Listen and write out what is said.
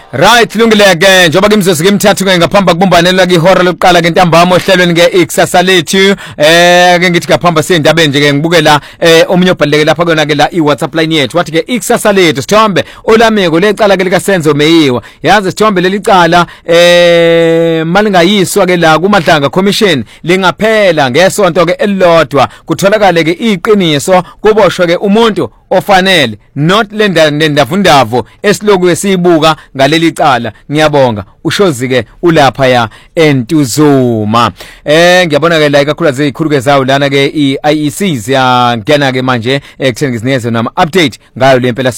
Right lungileke njoba kimzosi kimthathu ke ngaphamba kubumbanela ke ihora lokuqala ke ntambama ohlelweni ke ikusasa lethu ke ngithi ngaphamba sendabeni nje ke ngibukela omunye obhaleke lapha kona ke la iWhatsApp line yethu wathi ke ikusasa lethu Sithombe olameko lecala ke lika Senzo Meyiwa yazi Sithombe lelicala malingayiswa ke la kuMadlanga Commission lingaphela ngesonto ke elilodwa kutholakala ke iqiniso kuboshwe ke umuntu ofanele not lendavundavo esiloku esibuka ngaleli cala ngiyabonga ushozi ke ulapha ya entuzuma ngiyabona ke la ikakhulu zezikhuluke zawo lana ke iIECs ya ngena ke manje ekutheni ngizinikeze nama update ngayo lempela